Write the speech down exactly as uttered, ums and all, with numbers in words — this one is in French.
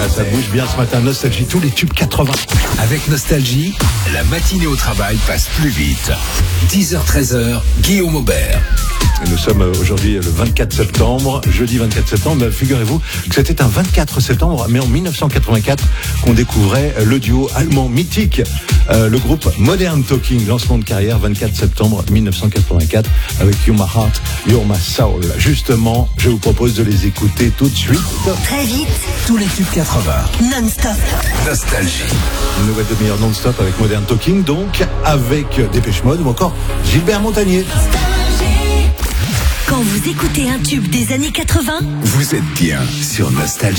Ah, ça bouge bien ce matin, Nostalgie, tous les tubes quatre-vingts. Avec Nostalgie, la matinée au travail passe plus vite. dix heures treize heures, Guillaume Aubert. Et nous sommes aujourd'hui le vingt-quatre septembre, jeudi vingt-quatre septembre. Figurez-vous que c'était un vingt-quatre septembre, mais en dix-neuf cent quatre-vingt-quatre, qu'on découvrait le duo allemand mythique, euh, le groupe Modern Talking, lancement de carrière vingt-quatre septembre dix-neuf cent quatre-vingt-quatre, avec You're My Heart, You're My Soul. Justement, je vous propose de les écouter tout de suite. Très vite, Tous les tubes quatre-vingts. non-stop. Nostalgie. Une nouvelle demi-heure non-stop avec Modern Talking, donc avec Dépêche Mode ou encore Gilbert Montagnier. Quand vous écoutez un tube des années quatre-vingts, Vous êtes bien sur Nostalgie.